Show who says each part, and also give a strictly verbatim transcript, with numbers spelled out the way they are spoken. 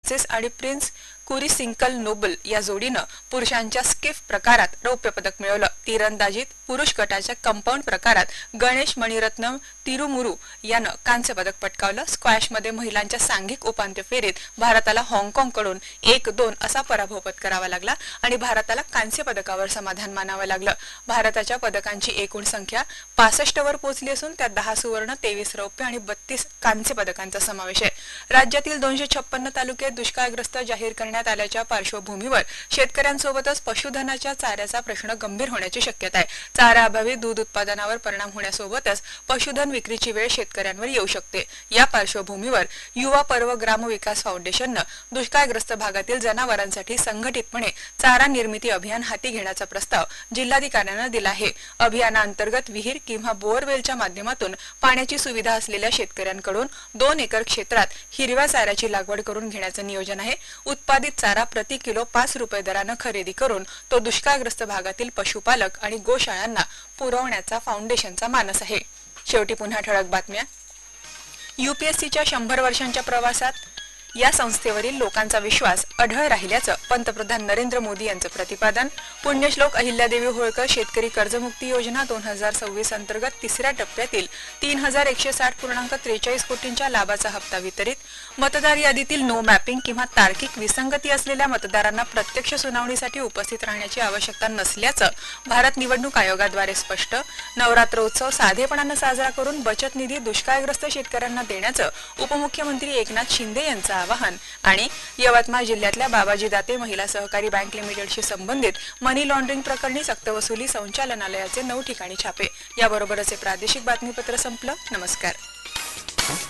Speaker 1: Francis आणि prince कुरिसिंकल Nobel या जोडीनं पुरुषांच्या स्किफ प्रकारात रौप्य पदक मिळवलं। तीरंदाजीत पुरुष गटाच्या कंपाऊंड प्रकारात गणेश मणिरत्नम तिरुमुरू यानं कांस्य पदक पटकावलं। स्क्वॅशमध्ये महिलांच्या सांघिक उपांत्य फेरीत भारताला हाँगकाँगकडून एक दोन असा पराभव पत्करावा लागला आणि भारताला कांस्य पदकावर समाधान मानावं लागलं। भारताच्या पदकांची एकूण संख्या पासष्ट वर पोहोचली असून त्यात दहा सुवर्ण, तेवीस रौप्य आणि बत्तीस कांस्य पदकांचा समावेश आहे। राज्यातील दोनशे छप्पन्न तालुक्यात दुष्काळग्रस्त जाहीर करण्यात आल्याच्या पार्श्वभूमीवर शेतकऱ्यांसोबतच पशुधनाच्या चाऱ्याचा प्रश्न गंभीर होण्याची शक्यता आहे। चाऱ्याअभावी दूध उत्पादनावर परिणाम होण्यासोबतच पशुधन विक्रीची वेळ शेतकऱ्यांवर येऊ शकते। या पार्श्वभूमीवर युवा पर्व ग्राम विकास फाउंडेशननं दुष्काळग्रस्त भागातील जनावरांसाठी संघटितपणे चारा निर्मिती अभियान हाती घेण्याचा प्रस्ताव जिल्हाधिकाऱ्यांना दिला आहे। अभियानाअंतर्गत विहीर किंवा बोअरवेलच्या माध्यमातून पाण्याची सुविधा असलेल्या शेतकऱ्यांकडून दोन एकर क्षेत्रात हिरव्या चाऱ्याची लागवड करून घेण्याचे नियोजन आहे। उत्पादित चारा प्रति किलो पाच रुपये दराने खरेदी करून तो दुष्काळग्रस्त भागातील पशुपालक आणि गोशाळांना पुरवण्याचा फाउंडेशनचा मानस आहे। शेवटी पुन्हा ठळक बातम्या। यूपीएससीच्या शंभर वर्षांच्या प्रवासात या संस्थेवरील लोकांचा विश्वास अढळ राहिल्याचं पंतप्रधान नरेंद्र मोदी यांचं प्रतिपादन। पुण्यश्लोक अहिल्यादेवी होळकर शेतकरी कर्जमुक्ती योजना दोन हजार सव्वीस अंतर्गत तिसऱ्या टप्प्यातील तीन हजार एकशे साठ पूर्णांक त्रेचाळीस कोटींच्या लाभाचा हप्ता वितरित। मतदार यादीतील नो मॅपिंग किंवा तार्किक विसंगती असलेल्या मतदारांना प्रत्यक्ष सुनावणीसाठी उपस्थित राहण्याची आवश्यकता नसल्याचं भारत निवडणूक आयोगाद्वारे स्पष्ट। नवरात्रोत्सव साधेपणाने साजरा करून बचत निधी दुष्काळग्रस्त शेतकऱ्यांना देण्याचं उपमुख्यमंत्री एकनाथ शिंदे यांचं आवाहन। आणि यवतमाळ जिल्ह्यातल्या बाबाजी दाते महिला सहकारी बँक लिमिटेडशी संबंधित मनी लॉन्ड्रिंग प्रकरणी सक्तवसुली संचालनालयाचे नऊ ठिकाणी छापे। याबरोबरच हे प्रादेशिक बातमीपत्र संपलं। नमस्कार।